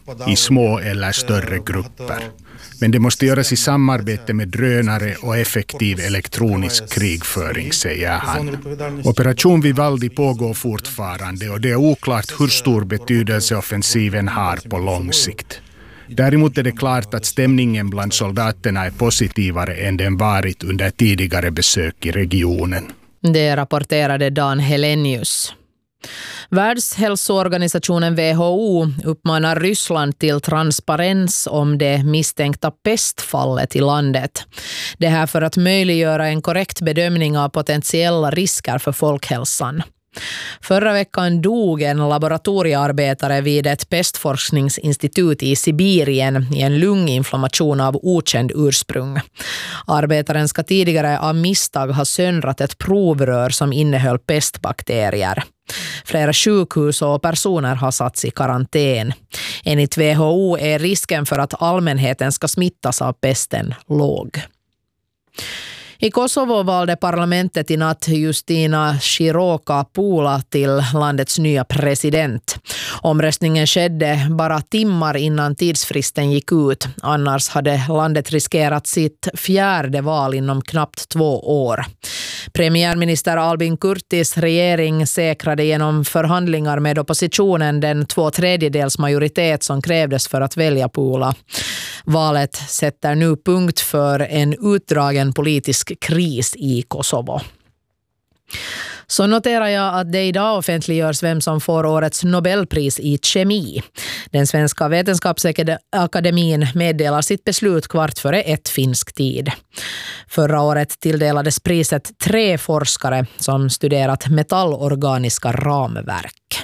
i små eller större grupper. Men det måste göras i samarbete med drönare och effektiv elektronisk krigföring, säger han. Operation Vivaldi pågår fortfarande och det är oklart hur stor betydelse offensiven har på lång sikt. Däremot är det klart att stämningen bland soldaterna är positivare än den varit under tidigare besök i regionen. Det rapporterade Dan Helenius. Världshälsoorganisationen WHO uppmanar Ryssland till transparens om det misstänkta pestfallet i landet. Det här för att möjliggöra en korrekt bedömning av potentiella risker för folkhälsan. Förra veckan dog en laboratoriearbetare vid ett pestforskningsinstitut i Sibirien i en lunginflammation av okänd ursprung. Arbetaren ska tidigare av misstag ha söndrat ett provrör som innehöll pestbakterier. Flera sjukhus och personer har satts i karantän. Enligt WHO är risken för att allmänheten ska smittas av pesten låg. I Kosovo valde parlamentet i natt Justina Široka-Pula till landets nya president. Omröstningen skedde bara timmar innan tidsfristen gick ut. Annars hade landet riskerat sitt fjärde val inom knappt 2 år. Premiärminister Albin Kurtis regering säkrade genom förhandlingar med oppositionen den 2/3 majoritet som krävdes för att välja Pula. Valet sätter nu punkt för en utdragen politisk kris i Kosovo. Så noterar jag att det idag offentliggörs vem som får årets Nobelpris i kemi. Den svenska vetenskapsakademin meddelar sitt beslut 1:15 finsk tid. Förra året tilldelades priset 3 forskare som studerat metallorganiska ramverk.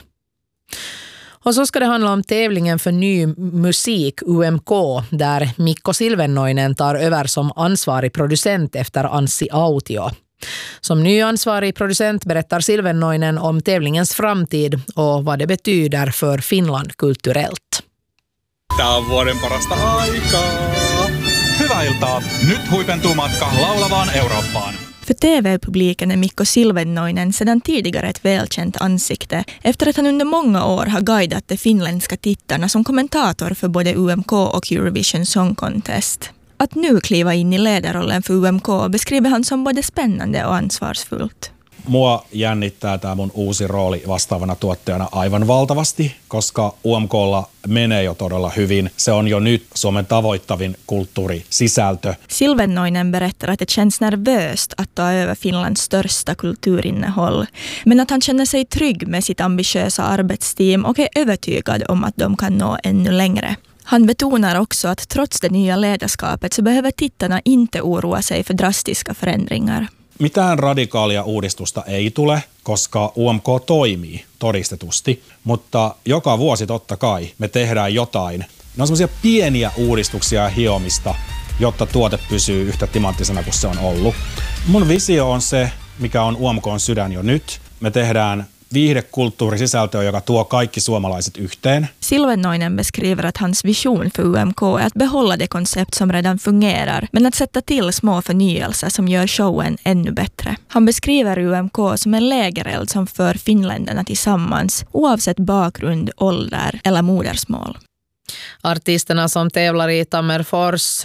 Och så ska det handla om tävlingen för ny musik, UMK, där Mikko Silvennoinen tar över som ansvarig producent efter Anssi Autio. Som ny ansvarig producent berättar Silvennoinen om tävlingens framtid och vad det betyder för Finland kulturellt. Tämä on vuoden parasta aikaa. Hyvää iltaa. Nyt huipentuu matka laulavaan Eurooppaan. För TV-publiken är Mikko Silvennoinen sedan tidigare ett välkänt ansikte efter att han under många år har guidat de finländska tittarna som kommentator för både UMK och Eurovision Song Contest. Att nu kliva in i ledarrollen för UMK beskriver han som både spännande och ansvarsfullt. Mua jännittää tämä mun uusi rooli vastaavana tuottajana aivan valtavasti, koska UMKlla menee jo todella hyvin. Se on jo nyt Suomen tavoittavin kulttuurisisältö. Silvennoinen berättar att det känns nervöst att ta över Finlands största kulturinnehåll, men att han känner sig trygg med sitt ambitiösa arbetsteam och är övertygad om att de kan nå ännu längre. Han betonar också att trots det nya ledarskapet så behöver tittarna inte oroa sig för drastiska förändringar. Mitään radikaalia uudistusta ei tule, koska UMK toimii todistetusti, mutta joka vuosi totta kai me tehdään jotain. Ne on semmoisia pieniä uudistuksia ja hiomista, jotta tuote pysyy yhtä timanttisena kuin se on ollut. Mun visio on se, mikä on UMK:n sydän jo nyt. Me tehdään viihdekulttuurisisältöä, joka tuo kaikki suomalaiset yhteen. Silvennoinen beskriver att hans vision för UMK är att behålla det koncept som redan fungerar, men att sätta till små förnyelser som gör showen ännu bättre. Han beskriver UMK som en lägereld som för finländarna tillsammans, oavsett bakgrund, ålder eller modersmål. Artisterna som tävlar i Tammerfors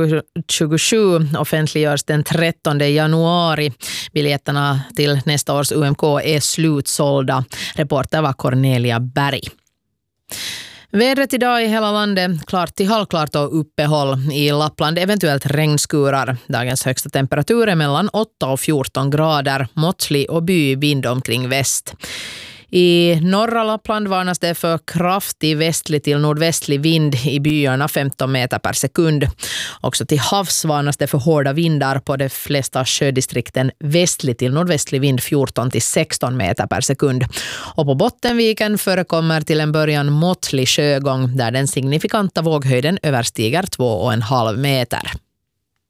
2027 offentliggörs den 13 januari. Biljetterna till nästa års UMK är slutsålda. Reporter var Cornelia Berg. Vädret idag i hela landet klart till halvklart och uppehåll. I Lappland eventuellt regnskurar. Dagens högsta temperatur är mellan 8 och 14 grader. Måttlig och byvind omkring väst. I norra Lappland varnas det för kraftig västlig till nordvästlig vind i byarna 15 meter per sekund. Också till havs varnas det för hårda vindar på de flesta sjödistrikten, västlig till nordvästlig vind 14 till 16 meter per sekund. Och på Bottenviken förekommer till en början måttlig sjögång där den signifikanta våghöjden överstiger 2,5 meter.